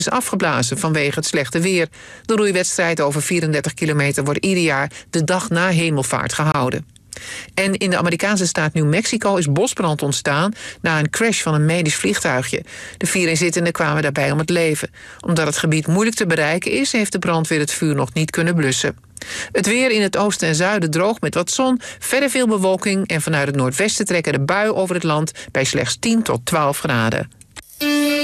is afgeblazen vanwege het slechte weer. De roeiwedstrijd over 34 kilometer wordt ieder jaar de dag na Hemelvaart gehouden. En in de Amerikaanse staat New Mexico is bosbrand ontstaan na een crash van een medisch vliegtuigje. De 4 inzittenden kwamen daarbij om het leven. Omdat het gebied moeilijk te bereiken is, heeft de brandweer het vuur nog niet kunnen blussen. Het weer in het oosten en zuiden droog met wat zon, verder veel bewolking en vanuit het noordwesten trekken de buien over het land bij slechts 10 tot 12 graden.